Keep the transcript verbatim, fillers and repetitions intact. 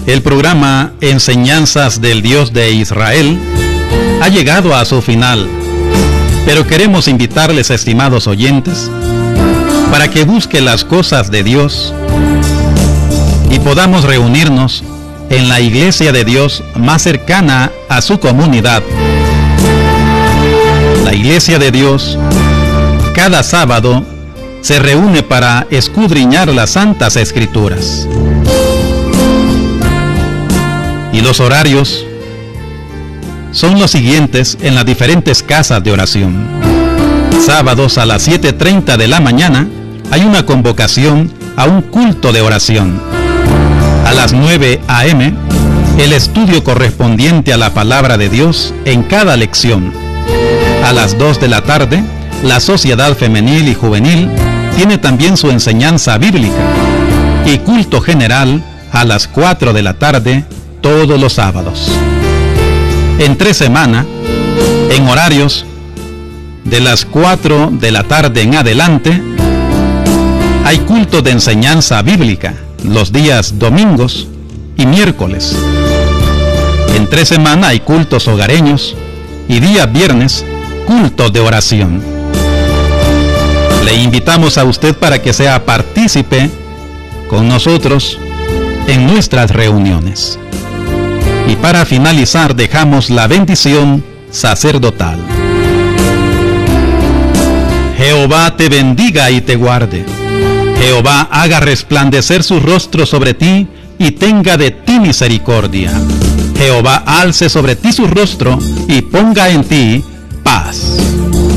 El programa Enseñanzas del Dios de Israel ha llegado a su final, pero queremos invitarles, estimados oyentes, para que busquen las cosas de Dios y podamos reunirnos en la iglesia de Dios más cercana a su comunidad. La iglesia de Dios cada sábado se reúne para escudriñar las Santas Escrituras. Y los horarios son los siguientes en las diferentes casas de oración. Sábados a las siete treinta de la mañana hay una convocación a un culto de oración. A las nueve a eme, el estudio correspondiente a la palabra de Dios en cada lección. A las dos de la tarde, la Sociedad Femenil y Juvenil tiene también su enseñanza bíblica. Y culto general a las cuatro de la tarde, todos los sábados. Entre semana, en horarios de las cuatro de la tarde en adelante, hay culto de enseñanza bíblica los días domingos y miércoles. Entre semana hay cultos hogareños y día viernes, cultos de oración. Le invitamos a usted para que sea partícipe con nosotros en nuestras reuniones. Y para finalizar dejamos la bendición sacerdotal. Jehová te bendiga y te guarde. Jehová haga resplandecer su rostro sobre ti y tenga de ti misericordia. Jehová alce sobre ti su rostro y ponga en ti paz.